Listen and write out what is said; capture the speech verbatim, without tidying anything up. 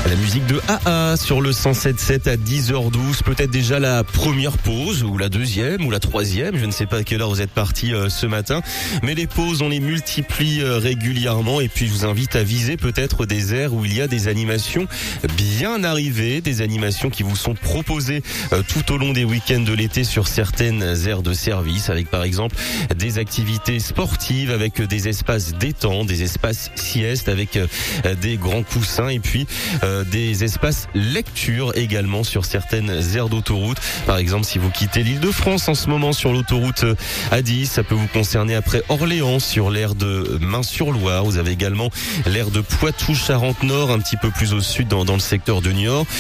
La musique de A A sur le cent sept sept à dix heures douze, peut-être déjà la première pause ou la deuxième ou la troisième, je ne sais pas à quelle heure vous êtes partis euh, ce matin, mais les pauses on les multiplie euh, régulièrement et puis je vous invite à viser peut-être des aires où il y a des animations bien arrivées, des animations qui vous sont proposées euh, tout au long des week-ends de l'été sur certaines aires de service, avec par exemple des activités sportives, avec des espaces détente, des espaces sieste, avec euh, des grands coussins et puis euh, des espaces lecture également sur certaines aires d'autoroute. Par exemple, si vous quittez l'Île-de-France en ce moment sur l'autoroute A dix, ça peut vous concerner après Orléans sur l'aire de Main-sur-Loire. Vous avez également l'aire de Poitou-Charentes-Nord, un petit peu plus au sud dans, dans le secteur de Niort.